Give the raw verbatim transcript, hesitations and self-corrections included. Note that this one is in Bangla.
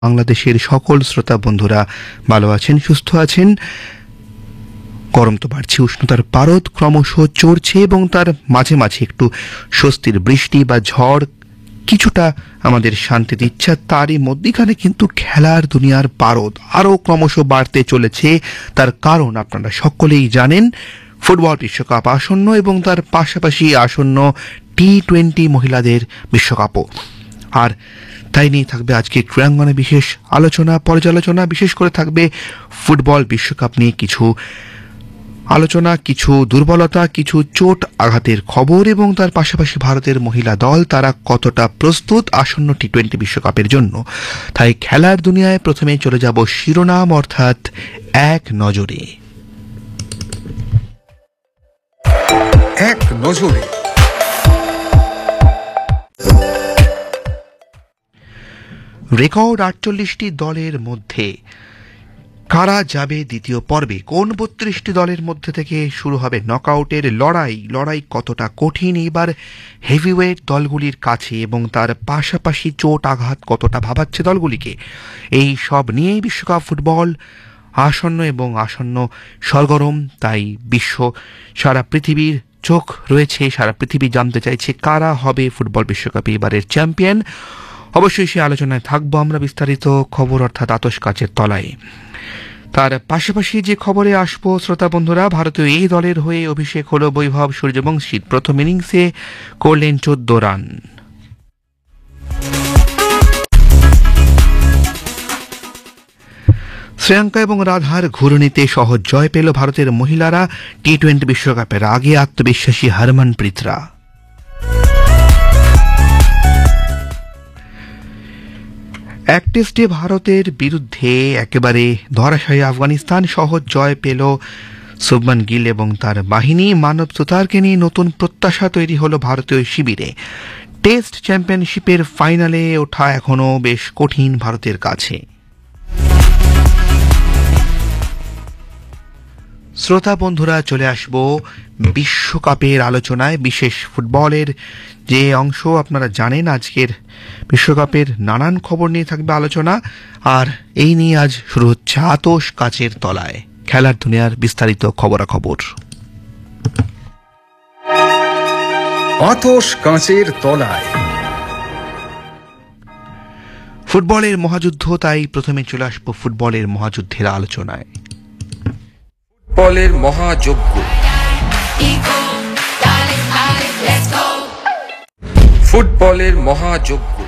বাংলাদেশের সকল শ্রোতা বন্ধুরা ভালো আছেন, সুস্থ আছেন। গরম তো বাড়ছে, উষ্ণতার পারদ ক্রমশ চড়ছে এবং তার মাঝে মাঝে একটু স্বস্তির বৃষ্টি বা ঝড় কিছুটা আমাদের শান্তি দিচ্ছে। তারই মধ্যখানে কিন্তু খেলার দুনিয়ার পারদ আরও ক্রমশ বাড়তে চলেছে। তার কারণ আপনারা সকলেই জানেন, ফুটবল বিশ্বকাপ আসন্ন এবং তার পাশাপাশি আসন্ন টি টোয়েন্টি মহিলাদের বিশ্বকাপও। আর তাই নিয়ে থাকবে আজকে ক্রীড়াঙ্গনে বিশেষ আলোচনা পর্যালোচনা। বিশেষ করে থাকবে ফুটবল বিশ্বকাপ নিয়ে কিছু আলোচনা, কিছু দুর্বলতা, কিছু চোট আঘাতের খবর এবং তার পাশাপাশি ভারতের মহিলা দল তারা কতটা প্রস্তুত আসন্ন টি টোয়েন্টি বিশ্বকাপের জন্য। তাই খেলার দুনিয়ায় প্রথমে চলে যাব শিরোনাম অর্থাৎ এক নজরে। এক নজরে রেকর্ড আটচল্লিশটি দলের মধ্যে কারা যাবে দ্বিতীয় পর্বে? কোন বত্রিশটি দলের মধ্যে থেকে শুরু হবে নকআউটের লড়াই? লড়াই কতটা কঠিন এবার হেভিওয়েট দলগুলির কাছে এবং তার পাশাপাশি চোট আঘাত কতটা ভাবাচ্ছে দলগুলিকে? এই সব নিয়েই বিশ্বকাপ ফুটবল আসন্ন এবং আসন্ন সরগরম। তাই বিশ্ব সারা পৃথিবীর চোখ রয়েছে, সারা পৃথিবী জানতে চাইছে কারা হবে ফুটবল বিশ্বকাপে এবারের চ্যাম্পিয়ন। অবশ্যই সে আলোচনায় থাকবো আমরা বিস্তারিত খবর অর্থাৎ আতশ কাচের তলায়। তার পাশাপাশি যে খবরে আসবো শ্রোতা বন্ধুরা, ভারতীয় এই দলের হয়ে অভিষেক হলো বৈভব সূর্যবংশীর। প্রথম ইনিংসে করলেন চোদ্দ রান। শ্রীলঙ্কা এবং রাধার ঘূর্ণিতে সহজ জয় পেল ভারতের মহিলারা। টি টোয়েন্টি বিশ্বকাপের আগে আত্মবিশ্বাসী হরমনপ্রীতরা। এক টেস্টে ভারতের বিরুদ্ধে একেবারে ধরাশায়ী আফগানিস্তান, সহজ জয় পেল শুভমান গিল এবং তার বাহিনী। মানব সুতারকে নিয়ে নতুন প্রত্যাশা তৈরি হলো ভারতীয় শিবিরে। টেস্ট চ্যাম্পিয়নশিপের ফাইনালে ওঠা এখনও বেশ কঠিন ভারতের কাছে। শ্রোতা বন্ধুরা, চলে আসব বিশ্বকাপের আলোচনায়। বিশেষ ফুটবলের যে অংশ আপনারা জানেন, আজকের বিশ্বকাপের নানান খবর নিয়ে থাকবে আলোচনা। আর এই নিয়ে আজ শুরু হচ্ছে আতশ কাচের তলায়, খেলার দুনিয়ার বিস্তারিত খবরাখবর। আতশ কাচের তলায় ফুটবলের মহাযুদ্ধ, তাই প্রথমে চলে আসবো ফুটবলের মহাযুদ্ধের আলোচনায়। ফুটবলের মহাযজ্ঞ, ফুটবলের মহাযজ্ঞ।